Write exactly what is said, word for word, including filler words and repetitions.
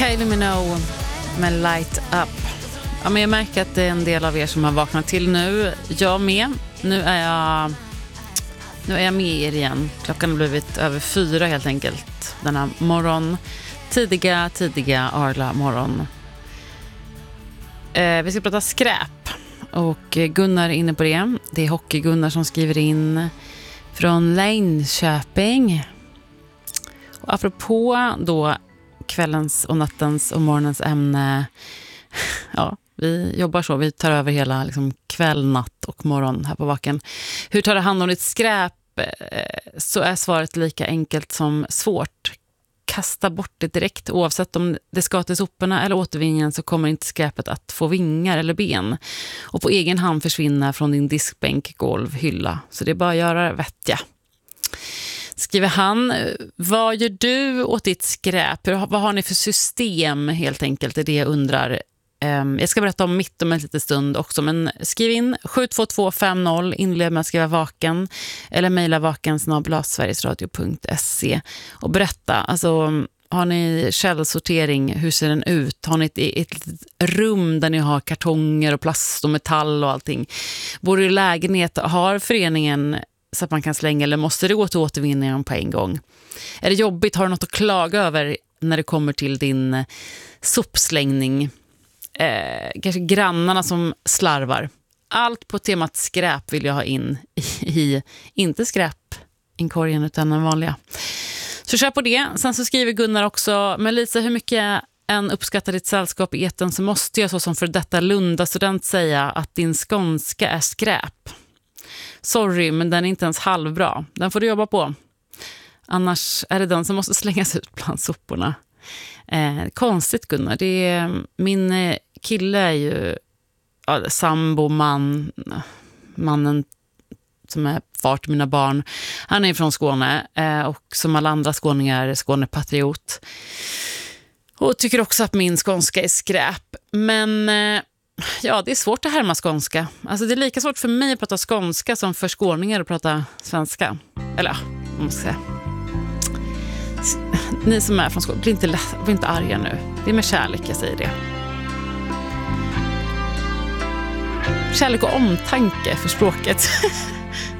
Kylie Minogue med Light Up. Ja, men jag märker att det är en del av er som har vaknat till nu. Jag med. Nu är jag, nu är jag med er igen. Klockan har blivit över fyra helt enkelt. Denna morgon. Tidiga, tidiga Arla morgon. Eh, vi ska prata skräp. Och Gunnar är inne på det. Det är Hockey-Gunnar som skriver in från Linköping. Och apropå då kvällens och nattens och morgonens ämne. Ja, vi jobbar så. Vi tar över hela liksom, kväll, natt och morgon här på Vaken. Hur tar det hand om ditt skräp? Så är svaret lika enkelt som svårt. Kasta bort det direkt. Oavsett om det ska till soporna eller återvinningen så kommer inte skräpet att få vingar eller ben. Och på egen hand försvinna från din diskbänk, golv, hylla. Så det är bara att göra vettiga. Skriver han, vad gör du åt ditt skräp? Vad har ni för system helt enkelt? Det är det jag undrar. Jag ska berätta om mitt om en liten stund också. Men skriv in sju två två fem noll, inled med att skriva vaken. Eller mejla vaken snabel-a sverigesradio punkt se. Och berätta, alltså har ni källsortering? Hur ser den ut? Har ni ett, ett, ett rum där ni har kartonger och plast och metall och allting? Bor du i lägenhet? Har föreningen så att man kan slänga eller måste det gå till återvinningen på en gång? Är det jobbigt? Har du något att klaga över när det kommer till din sopslängning? Eh, kanske grannarna som slarvar. Allt på temat skräp vill jag ha in i, i inte skräp inkorgen utan den vanliga. Så kör på det. Sen så skriver Gunnar också, men Lisa, hur mycket än uppskattar ditt sällskap i eten så måste jag så som för detta Lunda student säga att din skånska är skräp. Sorry, men den är inte ens halvbra. Den får du jobba på. Annars är det den som måste slängas ut bland soporna. Eh, konstigt Gunnar. Det är, min kille är ju ja, sambo, man, mannen som är far till mina barn. Han är från Skåne eh, och som alla andra skåningar är Skånepatriot. Och tycker också att min skånska är skräp. Men eh, ja, det är svårt att härma skånska. Alltså det är lika svårt för mig att prata skånska som för skåningar att prata svenska. Eller ja, man måste säga. Ni som är från Skåne, blir inte, blir inte arga nu. Det är med kärlek jag säger det. Kärlek och omtanke för språket.